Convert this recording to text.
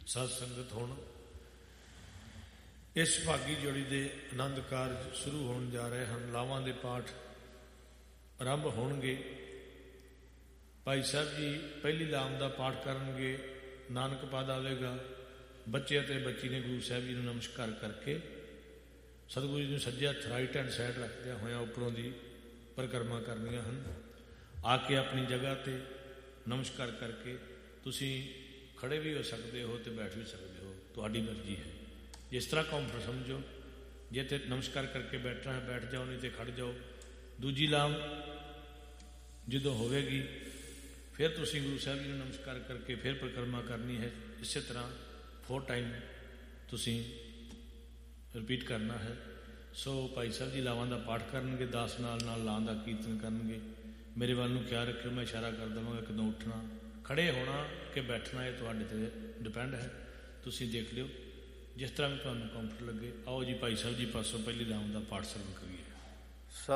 ਸਤ ਸੰਗਤ ਹੁਣ ਇਸ ਭਾਗੀ ਜੋੜੀ ਦੇ ਆਨੰਦ ਕਾਰਜ ਸ਼ੁਰੂ ਹੋਣ ਜਾ ਰਹੇ ਹਨ। ਲਾਵਾਂ ਦੇ ਪਾਠ ਆਰੰਭ ਹੋਣਗੇ। ਭਾਈ ਸਾਹਿਬ ਜੀ ਪਹਿਲੀ ਲਾਮ ਦਾ ਪਾਠ ਕਰਨਗੇ। ਨਾਨਕ ਪਦ ਆਵੇਗਾ। ਬੱਚੇ ਅਤੇ ਬੱਚੀ ਨੇ ਗੁਰੂ ਸਾਹਿਬ ਜੀ ਨੂੰ ਨਮਸਕਾਰ ਕਰਕੇ ਸਤਿਗੁਰੂ ਜੀ ਨੂੰ ਸੱਜੇ ਹੱਥ ਰਾਈਟ ਹੈਂਡ ਸਾਈਡ ਰੱਖਦਿਆਂ ਹੋਇਆਂ ਉੱਪਰੋਂ ਦੀ ਪਰਿਕਰਮਾ ਕਰਨੀਆਂ ਹਨ। ਆ ਕੇ ਆਪਣੀ ਜਗ੍ਹਾ 'ਤੇ ਨਮਸਕਾਰ ਕਰਕੇ ਤੁਸੀਂ ਖੜ੍ਹੇ ਵੀ ਹੋ ਸਕਦੇ ਹੋ ਅਤੇ ਬੈਠ ਵੀ ਸਕਦੇ ਹੋ, ਤੁਹਾਡੀ ਮਰਜ਼ੀ ਹੈ। ਜਿਸ ਤਰ੍ਹਾਂ ਕੰਫਰਟ ਸਮਝੋ। ਜੇ ਤੇ ਨਮਸਕਾਰ ਕਰਕੇ ਬੈਠਣਾ ਹੈ ਬੈਠ ਜਾਓ, ਨਹੀਂ ਤੇ ਖੜ੍ਹ ਜਾਓ। ਦੂਜੀ ਲਾਮ ਜਦੋਂ ਹੋਵੇਗੀ ਫਿਰ ਤੁਸੀਂ ਗੁਰੂ ਸਾਹਿਬ ਜੀ ਨੂੰ ਨਮਸਕਾਰ ਕਰਕੇ ਫਿਰ ਪਰਿਕਰਮਾ ਕਰਨੀ ਹੈ। ਇਸੇ ਤਰ੍ਹਾਂ 4 ਟਾਈਮ ਤੁਸੀਂ ਰਿਪੀਟ ਕਰਨਾ ਹੈ। ਸੋ ਭਾਈ ਸਾਹਿਬ ਜੀ ਲਾਵਾਂ ਦਾ ਪਾਠ ਕਰਨਗੇ, ਦਾਸ ਨਾਲ ਨਾਲ ਲਾਂ ਦਾ ਕੀਰਤਨ ਕਰਨਗੇ। ਮੇਰੇ ਵੱਲ ਨੂੰ ਖਿਆਲ ਰੱਖਿਓ, ਮੈਂ ਇਸ਼ਾਰਾ ਕਰ ਦੇਵਾਂਗਾ ਕਦੋਂ ਉੱਠਣਾ, ਖੜ੍ਹੇ ਹੋਣਾ ਕਿ ਬੈਠਣਾ, ਇਹ ਤੁਹਾਡੇ 'ਤੇ ਡਿਪੈਂਡ ਹੈ। ਤੁਸੀਂ ਦੇਖ ਲਿਓ ਜਿਸ ਤਰ੍ਹਾਂ ਵੀ ਤੁਹਾਨੂੰ ਕੰਫਰਟ ਲੱਗੇ। ਆਓ ਜੀ ਭਾਈ ਸਾਹਿਬ ਜੀ ਪਾਸੋਂ ਪਹਿਲੀ ਲਾਮ ਦਾ ਪਾਠ ਸਰਵਣ ਕਰੀਏ।